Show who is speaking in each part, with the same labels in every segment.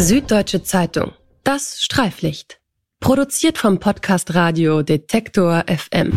Speaker 1: Süddeutsche Zeitung. Das Streiflicht. Produziert vom Podcast Radio Detektor FM.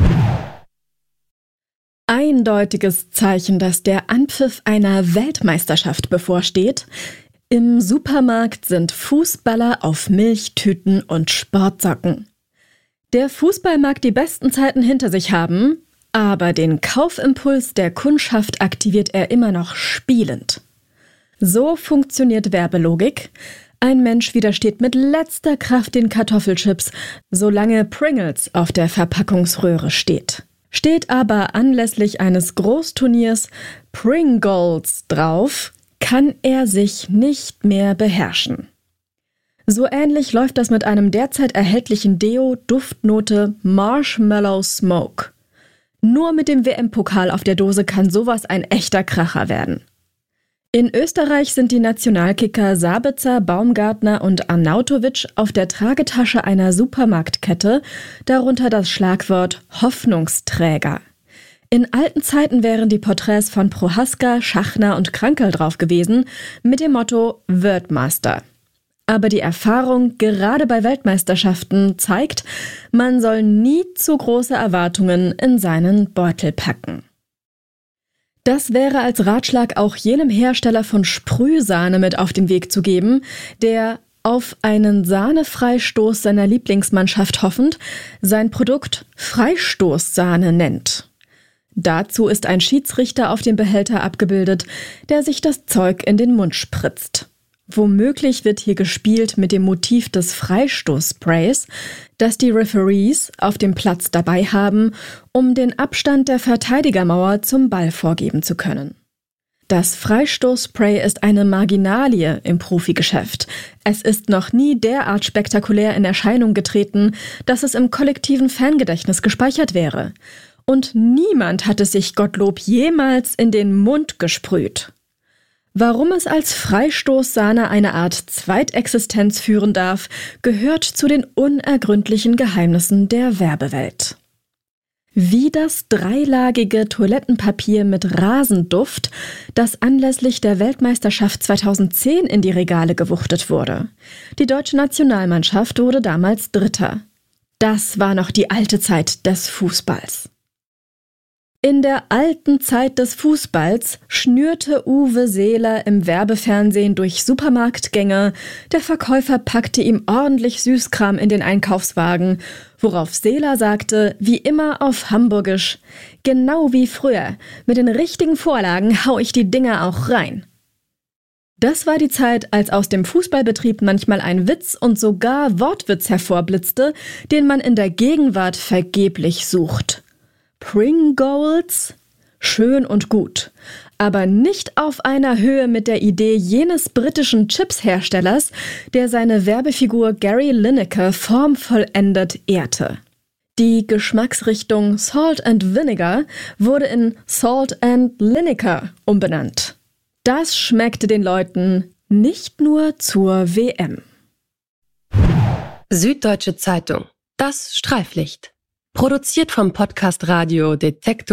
Speaker 2: Eindeutiges Zeichen, dass der Anpfiff einer Weltmeisterschaft bevorsteht. Im Supermarkt sind Fußballer auf Milchtüten und Sportsocken. Der Fußball mag die besten Zeiten hinter sich haben, aber den Kaufimpuls der Kundschaft aktiviert er immer noch spielend. So funktioniert Werbelogik. Ein Mensch widersteht mit letzter Kraft den Kartoffelchips, solange Pringles auf der Verpackungsröhre steht. Steht aber anlässlich eines Großturniers Pringles drauf, kann er sich nicht mehr beherrschen. So ähnlich läuft das mit einem derzeit erhältlichen Deo Duftnote Marshmallow Smoke. Nur mit dem WM-Pokal auf der Dose kann sowas ein echter Kracher werden. In Österreich sind die Nationalkicker Sabitzer, Baumgartner und Arnautovic auf der Tragetasche einer Supermarktkette, darunter das Schlagwort Hoffnungsträger. In alten Zeiten wären die Porträts von Prohaska, Schachner und Krankl drauf gewesen, mit dem Motto Weltmeister. Aber die Erfahrung, gerade bei Weltmeisterschaften, zeigt, man soll nie zu große Erwartungen in seinen Beutel packen. Das wäre als Ratschlag auch jenem Hersteller von Sprühsahne mit auf den Weg zu geben, der auf einen Sahnefreistoß seiner Lieblingsmannschaft hoffend sein Produkt Freistoßsahne nennt. Dazu ist ein Schiedsrichter auf dem Behälter abgebildet, der sich das Zeug in den Mund spritzt. Womöglich wird hier gespielt mit dem Motiv des Freistoßsprays, das die Referees auf dem Platz dabei haben, um den Abstand der Verteidigermauer zum Ball vorgeben zu können. Das Freistoßspray ist eine Marginalie im Profigeschäft. Es ist noch nie derart spektakulär in Erscheinung getreten, dass es im kollektiven Fangedächtnis gespeichert wäre. Und niemand hat es sich Gottlob jemals in den Mund gesprüht. Warum es als Freistoßsahne eine Art Zweitexistenz führen darf, gehört zu den unergründlichen Geheimnissen der Werbewelt. Wie das dreilagige Toilettenpapier mit Rasenduft, das anlässlich der Weltmeisterschaft 2010 in die Regale gewuchtet wurde. Die deutsche Nationalmannschaft wurde damals Dritter. Das war noch die alte Zeit des Fußballs. In der alten Zeit des Fußballs schnürte Uwe Seeler im Werbefernsehen durch Supermarktgänge, der Verkäufer packte ihm ordentlich Süßkram in den Einkaufswagen, worauf Seeler sagte, wie immer auf Hamburgisch, genau wie früher, mit den richtigen Vorlagen hau ich die Dinger auch rein. Das war die Zeit, als aus dem Fußballbetrieb manchmal ein Witz und sogar Wortwitz hervorblitzte, den man in der Gegenwart vergeblich sucht. Pringles? Schön und gut, aber nicht auf einer Höhe mit der Idee jenes britischen Chips-Herstellers, der seine Werbefigur Gary Lineker formvollendet ehrte. Die Geschmacksrichtung Salt and Vinegar wurde in Salt and Lineker umbenannt. Das schmeckte den Leuten nicht nur zur WM.
Speaker 1: Süddeutsche Zeitung. Das Streiflicht. Produziert vom Podcast Radio Detektor